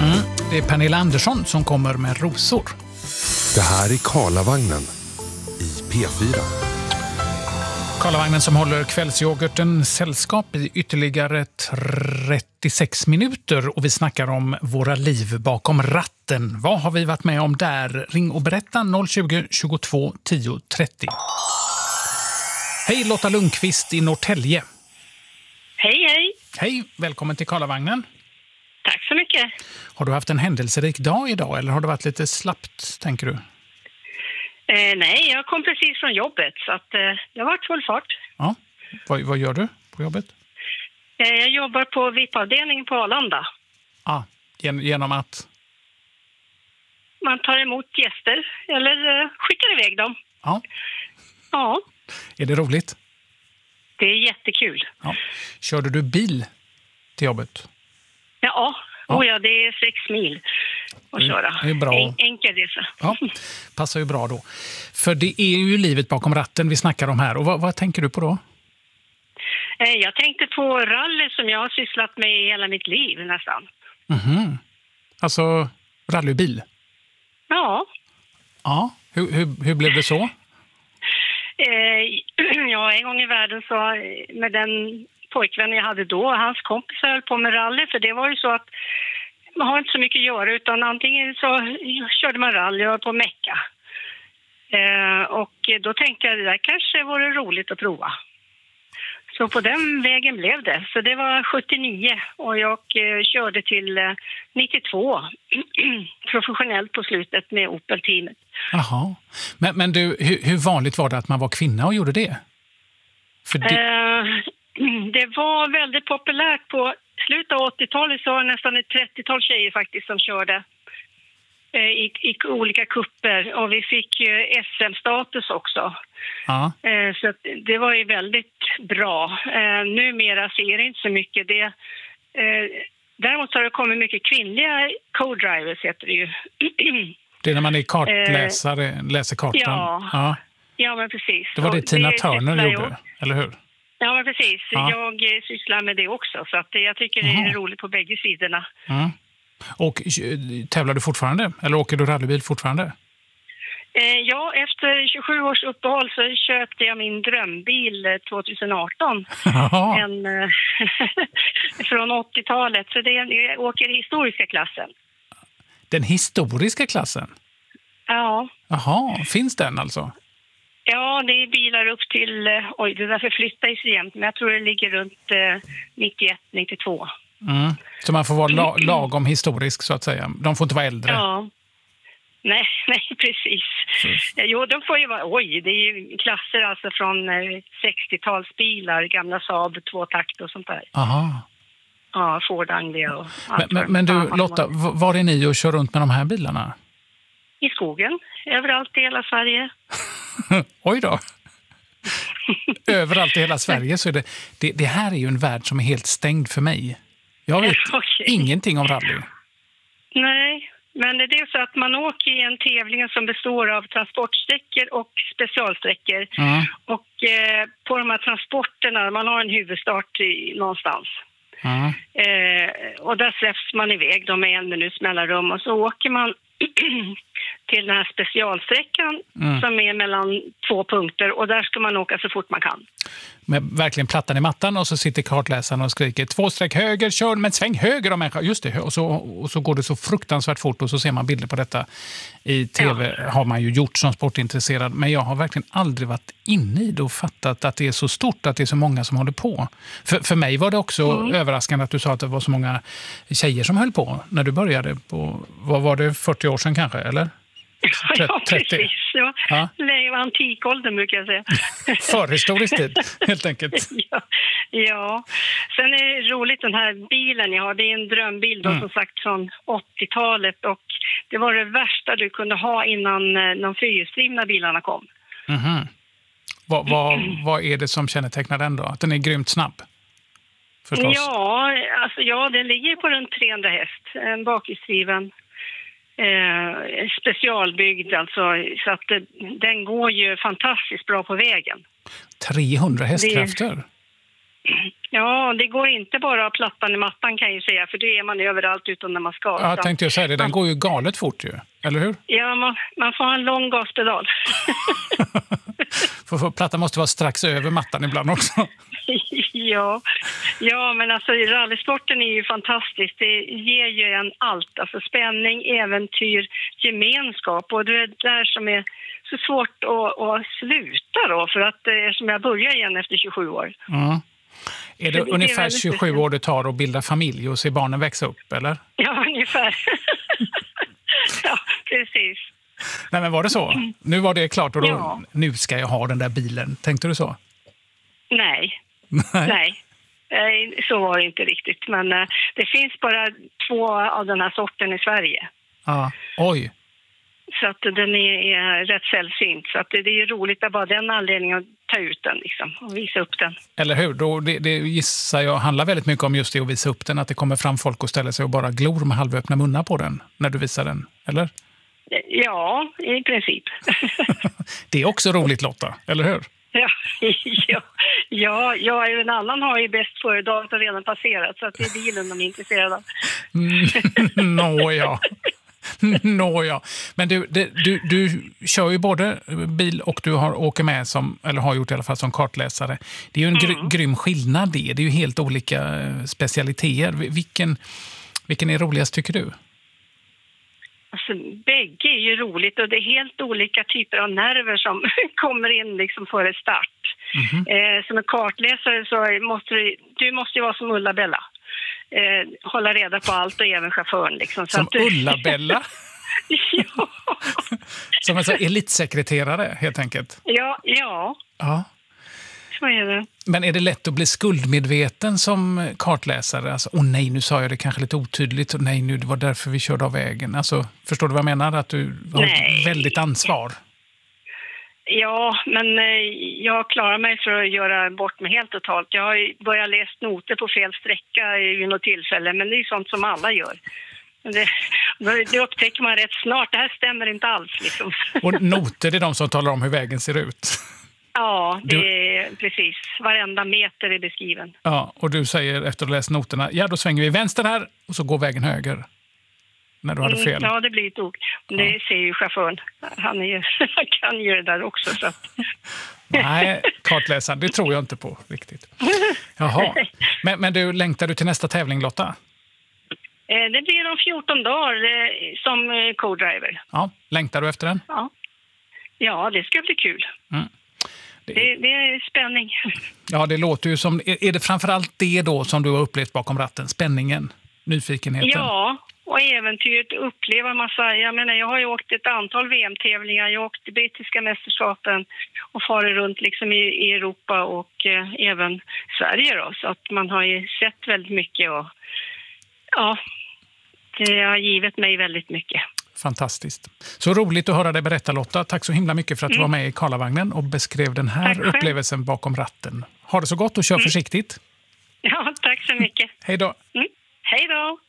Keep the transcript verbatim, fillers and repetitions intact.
Mm, det är Pernilla Andersson som kommer med rosor. Det här är Karlavagnen i P fyra. Karlavagnen som håller kvällsyoghurten sällskap i ytterligare trettiosex minuter och vi snackar om våra liv bakom ratten. Vad har vi varit med om där? Ring och berätta noll tjugo, tjugotvå, tio, trettio. Hej Lotta Lundqvist i Norrtälje. Hej, hej. Hej, välkommen till Karlavagnen. Tack så mycket. Har du haft en händelserik dag idag eller har det varit lite slappt, tänker du? Eh, nej, jag kom precis från jobbet så att, eh, det har varit full fart. Ja. Vad, vad gör du på jobbet? Eh, jag jobbar på V I P-avdelningen på Arlanda. Ah, gen- genom att? Man tar emot gäster eller eh, skickar iväg dem. Ja. Ja, Är det roligt? det är jättekul. Ja. Körde du bil till jobbet? Ja, Ja. oh ja, det är sex mil att Det- köra. det är bra. En, enkel resa. Ja, passar ju bra då. För det är ju livet bakom ratten vi snackar om här. Och vad, vad tänker du på då? Eh, jag tänkte på rally som jag har sysslat med i hela mitt liv nästan. Mhm. Alltså rallybil? Ja, Ja. Hur, hur, hur blev det så? eh, ja, en gång i världen så eh, med den pojkvän jag hade då, hans kompis höll på med rally, för det var ju så att man har inte så mycket att göra utan antingen så körde man rally och på Mecka. Eh, och då tänkte jag det där kanske vore roligt att prova. Så på den vägen blev det. Så det var sjuttionio och jag eh, körde till eh, nittiotvå professionellt på slutet med Opel-teamet. Jaha. Men, men du, hur, hur vanligt var det att man var kvinna och gjorde det? För det... Eh, det var väldigt populärt på slutet av åttiotalet, så var det nästan ett trettiotal tjejer faktiskt som körde eh, i, i olika kupper och vi fick ju S M-status också. Ja. Eh, så att det var ju väldigt bra. Eh, numera ser det inte så mycket det. Eh, däremot har det kommit mycket kvinnliga co-drivers heter det ju. Det är när man är kartläsare, läser kartan. ja. Ja. Ja, men precis. Det var det Och Tina det Turner sysslar gjorde, jag- eller hur? Ja, men precis. Ja. Jag eh, sysslar med det också. Så att jag tycker det Jaha. är roligt på bägge sidorna. Mm. Och eh, tävlar du fortfarande? Eller åker du rallybil fortfarande? Eh, ja, efter tjugosju års uppehåll så köpte jag min drömbil eh, tjugoarton. Ja. En, eh, från åttiotalet. Så det, jag åker i historiska klassen. Den historiska klassen? Ja. Jaha, finns den alltså? Ja, det är bilar upp till... eh, Oj, det där förflyttar sig jämt. Men jag tror det ligger runt eh, nittioett nittiotvå. Mm. Så man får vara la- lagom historisk så att säga. De får inte vara äldre. Ja. Nej, nej, precis. Så- Jo, de får ju vara... Oj, det är ju klasser alltså från eh, sextiotalsbilar, gamla Saab, tvåtakt och sånt där. Aha. Ja, Ford Anglia och Men, allt. men, men du vad- Lotta, v- var är ni och kör runt med de här bilarna? I skogen, överallt i hela Sverige. Oj då. Överallt i hela Sverige så är det, det... Det här är ju en värld som är helt stängd för mig. Jag vet Okej. ingenting om rally. Nej, men det är så att man åker i en tävling som består av transportsträckor och specialsträckor. Mm. Och eh, på de här transporterna, man har en huvudstart i, någonstans. Mm. Eh, och där släpps man iväg dem med en minuts mellanrum och så åker man till den här specialsträckan Mm. som är mellan två punkter och där ska man åka så fort man kan. Med verkligen plattan i mattan och så sitter kartläsaren och skriker två streck höger, kör men sväng höger om människa. Just det, och så, och så går det så fruktansvärt fort och så ser man bilder på detta i tv. Har man ju gjort som sportintresserad, men jag har verkligen aldrig varit inne i det och fattat att det är så stort, att det är så många som håller på. För, för mig var det också Mm. överraskande att du sa att det var så många tjejer som höll på när du började på, vad var det, fyrtio år sedan kanske, eller? Ja, trettio. precis. Ja. Ja. Det var antikåldern brukar jag säga. Förhistorisk tid, helt enkelt. Ja, ja. Sen är det roligt den här bilen jag har. Det är en drömbil då, Mm. som sagt från åttiotalet och det var det värsta du kunde ha innan eh, de fyrhjulsdrivna bilarna kom. Mhm. Vad, vad, vad är det som kännetecknar den då? Att den är grymt snabb? Förstås. Ja, alltså ja, den ligger på runt trehundra häst. En bakhjulsdriven. Eh, specialbyggd alltså, så att det, den går ju fantastiskt bra på vägen. trehundra hästkrafter? Ja, det går inte bara plattan i mattan kan jag ju säga, för det är man överallt utan när man ska. Ja, jag tänkte jag säga det, den går ju galet fort ju, eller hur? Ja, man, man får ha en lång gaspedal. för, för plattan måste vara strax över mattan ibland också. ja. ja, men alltså rallysporten är ju fantastisk. Det ger ju en allt, alltså spänning, äventyr, gemenskap, och det är där som är så svårt att, att sluta då, för att som jag börjar igen efter tjugosju år. Mm. Är det, det ungefär tjugosju år det tar att bilda familj och se barnen växa upp, eller? Ja, ungefär. ja, precis. Nej, men var det så? Nu var det klart och då, ja. nu ska jag ha den där bilen. Tänkte du så? Nej. Nej. Nej. Nej, så var det inte riktigt. Men uh, det finns bara två av den här sorten i Sverige. Ja, oj. Så att den är, är rätt sällsynt. Så att det, det är ju roligt att bara den anledningen att ta ut den liksom, och visa upp den. Eller hur? Då, det, det gissar jag handlar väldigt mycket om just det att visa upp den. Att det kommer fram folk och ställer sig och bara glor med halvöppna munnar på den när du visar den, eller? Ja, i princip. Det är också roligt, Lotta, eller hur? Ja, ja, ja, ja, en annan har ju bäst före-dagen och redan passerat, så att det är bilen de är intresserade av. Mm, Nåja. Nåja. Men du, du, du, du kör ju både bil och du har åker med som, eller har gjort i alla fall som kartläsare. Det är ju en gr- mm. grym skillnad det. Det är ju helt olika specialiteter. Vilken, vilken är roligast tycker du? Alltså, bägge är ju roligt och det är helt olika typer av nerver som kommer in liksom före start. Mm-hmm. Eh, som en kartläsare så måste du, du måste ju vara som Ulla-Bella. Eh, hålla reda på allt och även chauffören. Liksom, så som att du... Ulla-Bella? ja. Som alltså elitsekreterare helt enkelt? Ja, ja. Ja. Så är det. Men är det lätt att bli skuldmedveten som kartläsare? Alltså, åh nej, nu sa jag det kanske lite otydligt. Och nej, nu det var därför vi körde av vägen. Alltså, förstår du vad jag menar? Att du har nej. ett väldigt ansvar. Ja, men jag klarar mig för att göra bort mig helt totalt. Jag har börjat läsa noter på fel sträcka vid något tillfälle, men det är ju sånt som alla gör. Det, det upptäcker man rätt snart. Det här stämmer inte alls. Liksom. Och noter, det är de som talar om hur vägen ser ut? Ja, det är du... precis. Varenda meter är beskriven. Ja, och du säger efter att ha läst noterna, ja då svänger vi vänster här och så går vägen höger. När du hade fel. Mm, ja, det blir ett ok. Det ja. ser ju chauffören. Han, är ju, han kan ju det där också. Så. Nej, kartläsaren, det tror jag inte på riktigt. Jaha. Men, men du, längtar du till nästa tävling, Lotta? Det blir om fjorton dagar som co-driver. Ja, längtar du efter den? Ja, ja det ska bli kul. Mm. Det... Det, det är spänning. Ja, det låter ju som... Är det framförallt det då som du har upplevt bakom ratten? Spänningen, nyfikenheten? Ja, och äventyret, uppleva en massa... Jag menar, jag har ju åkt ett antal V M-tävlingar. Jag har åkt till brittiska mästerskapen och farit runt liksom i, i Europa och eh, även Sverige då. Så att man har ju sett väldigt mycket och... Ja, det har givit mig väldigt mycket. Fantastiskt. Så roligt att höra dig berätta, Lotta. Tack så himla mycket för att du mm. var med i Karlavagnen och beskrev den här tack upplevelsen själv. Bakom ratten. Ha det så gott och kör mm. försiktigt. Ja, tack så mycket. Hej då. Mm. Hej då.